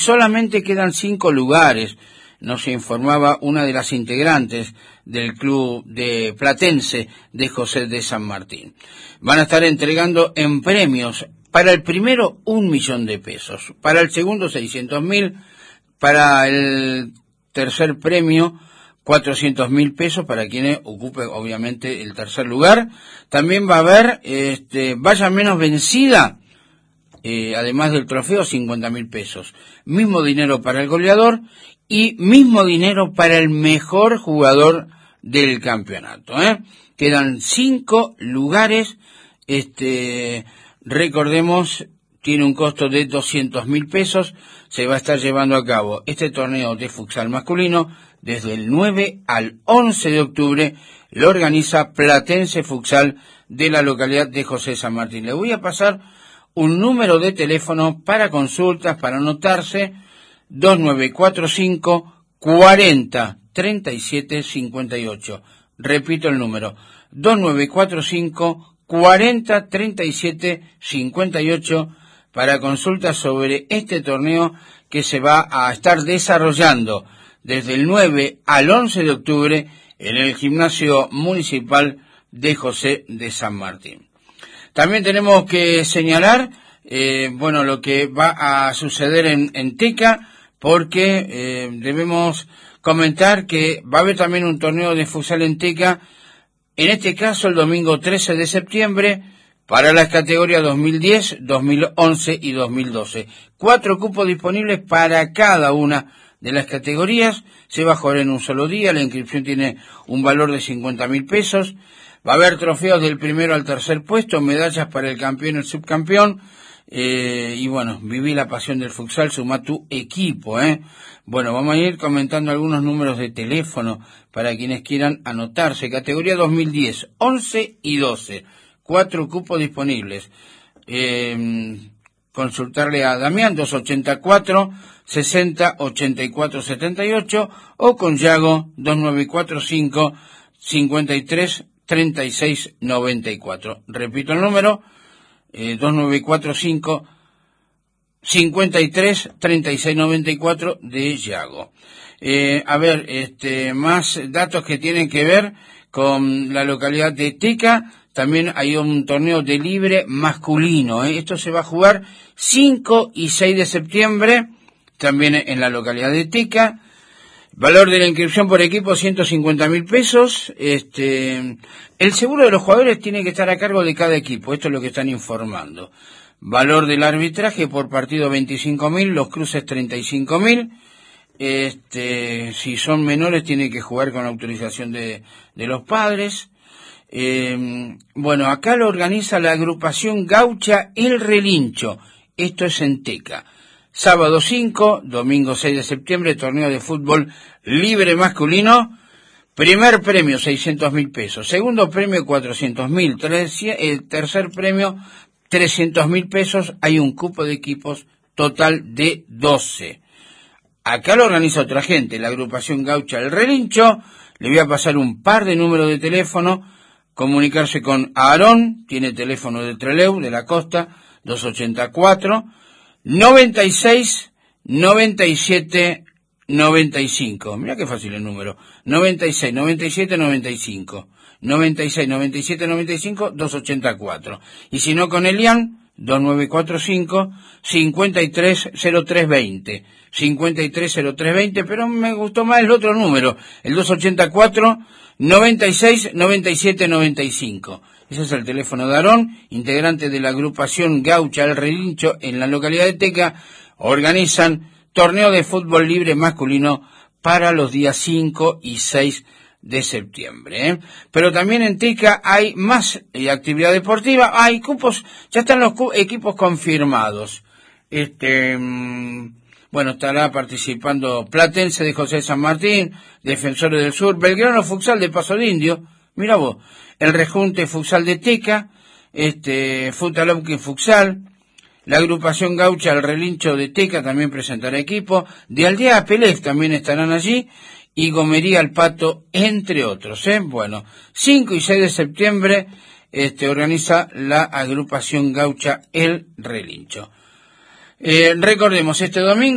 Solamente quedan 5 lugares, nos informaba una de las integrantes del club de Platense de José de San Martín. Van a estar entregando en premios para el primero 1.000.000 de pesos, para el segundo 600.000, para el tercer premio 400.000 pesos para quienes ocupe obviamente el tercer lugar. También va a haber valla menos vencida. Además del trofeo, 50.000 pesos. Mismo dinero para el goleador y mismo dinero para el mejor jugador del campeonato. Quedan 5 lugares. Recordemos, tiene un costo de 200.000 pesos. Se va a estar llevando a cabo este torneo de futsal masculino desde el 9 al 11 de octubre. Lo organiza Platense Futsal de la localidad de José San Martín. Le voy a pasar un número de teléfono para consultas, para anotarse, 2945 40 37 58. Repito el número, 2945 40 37 58, para consultas sobre este torneo que se va a estar desarrollando desde el 9 al 11 de octubre en el Gimnasio Municipal de José de San Martín. También tenemos que señalar, lo que va a suceder en Teca, porque debemos comentar que va a haber también un torneo de futsal en Teca, en este caso el domingo 13 de septiembre, para las categorías 2010, 2011 y 2012. 4 cupos disponibles para cada una de las categorías. Se va a jugar en un solo día, la inscripción tiene un valor de 50.000 pesos. Va a haber trofeos del primero al tercer puesto, medallas para el campeón y el subcampeón. Viví la pasión del futsal, suma tu equipo. Vamos a ir comentando algunos números de teléfono para quienes quieran anotarse. Categoría 2010, 11 y 12. 4 cupos disponibles. Consultarle a Damián, 284 60 84 78, o con Yago, 2945 53 36 94. Repito el número, 2945 53 36 94 de Yago. Más datos que tienen que ver con la localidad de Teca. También hay un torneo de libre masculino. Esto se va a jugar 5 y 6 de septiembre, también en la localidad de Teca. Valor de la inscripción por equipo, 150.000 pesos. El seguro de los jugadores tiene que estar a cargo de cada equipo. Esto es lo que están informando. Valor del arbitraje por partido, 25.000. Los cruces, 35.000. Si son menores, tiene que jugar con autorización de los padres. Acá lo organiza la agrupación gaucha El Relincho. Esto es en Teca. Sábado 5, domingo 6 de septiembre, torneo de fútbol libre masculino. Primer premio, 600.000 pesos. Segundo premio, 400.000. El tercer premio, 300.000 pesos. Hay un cupo de equipos total de 12. Acá lo organiza otra gente, la agrupación gaucha El Relincho. Le voy a pasar un par de números de teléfono. Comunicarse con Aarón, tiene teléfono de Trelew, de la Costa, 284 96 97 95. Mira qué fácil el número. 96 97 95. 96 97 95 284. Y si no, con Elian, 2945 530320. 530320, pero me gustó más el otro número, el 284 96 97 95. Ese es el teléfono de Aarón, integrante de la agrupación gaucha El Relincho en la localidad de Teca. Organizan torneo de fútbol libre masculino para los días 5 y 6 de septiembre. Pero también en Teca hay más actividad deportiva, hay cupos, ya están los equipos confirmados. Estará participando Platense de José San Martín, Defensores del Sur, Belgrano Futsal de Paso de Indio, mira vos, el Rejunte Futsal de Teca, Futalauquen Futsal, la agrupación gaucha El Relincho de Teca también presentará equipo, de Aldea Pelef también estarán allí, y Gomería El Pato, entre otros. 5 y 6 de septiembre organiza la agrupación gaucha El Relincho. Recordemos, este domingo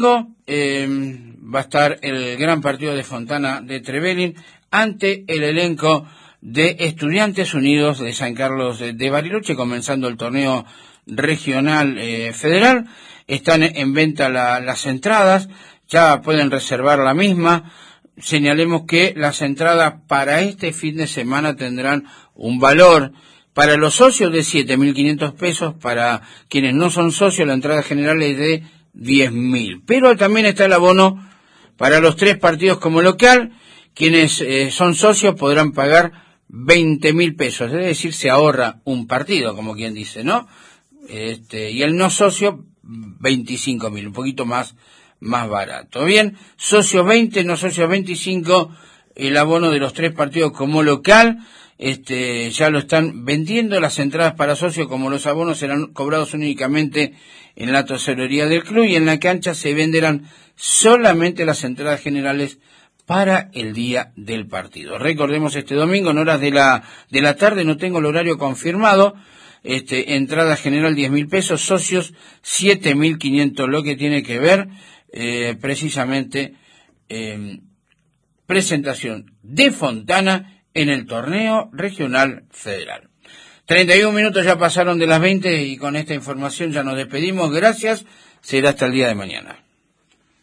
va a estar el gran partido de Fontana de Trevelin ante el elenco de Estudiantes Unidos de San Carlos de Bariloche, comenzando el torneo regional federal. Están en venta las entradas, ya pueden reservar la misma. Señalemos que las entradas para este fin de semana tendrán un valor para los socios de 7.500 pesos, para quienes no son socios la entrada general es de 10.000. Pero también está el abono para los 3 partidos como local. Quienes son socios podrán pagar 20.000 pesos, es decir, se ahorra un partido, como quien dice, ¿no? Y el no socio 25.000, un poquito más barato. Bien, socio 20, no socio 25, el abono de los 3 partidos como local, ya lo están vendiendo. Las entradas para socios como los abonos serán cobrados únicamente en la tesorería del club, y en la cancha se venderán solamente las entradas generales para el día del partido. Recordemos, este domingo en horas de la tarde, no tengo el horario confirmado, entrada general 10.000 pesos, socios 7.500, lo que tiene que ver precisamente presentación de Fontana en el torneo regional federal. 31 minutos ya pasaron de las 20 y con esta información ya nos despedimos. Gracias, será hasta el día de mañana.